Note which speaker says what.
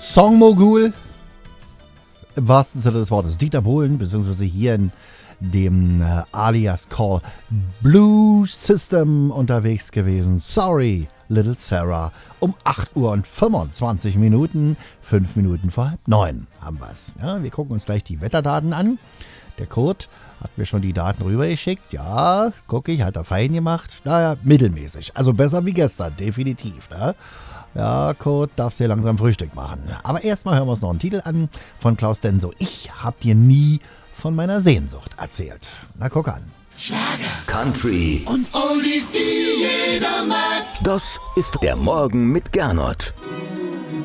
Speaker 1: Songmogul, im wahrsten Sinne des Wortes, Dieter Bohlen, beziehungsweise hier in dem Alias Call Blue System unterwegs gewesen. Sorry, Little Sarah. Um 8 Uhr und 25 Minuten, 5 Minuten vor 8:30 haben wir es. Ja, wir gucken uns gleich die Wetterdaten an. Der Kurt hat mir schon die Daten rübergeschickt. Ja, gucke ich, hat er fein gemacht. Naja, mittelmäßig. Also besser wie gestern, definitiv. Ne? Ja, Kurt, darfst dir langsam Frühstück machen. Aber erstmal hören wir uns noch einen Titel an von Klaus Denso. Ich hab dir nie von meiner Sehnsucht erzählt. Na, guck an.
Speaker 2: Schlager, Country und Oldies, die jeder mag.
Speaker 3: Das ist der Morgen mit Gernot.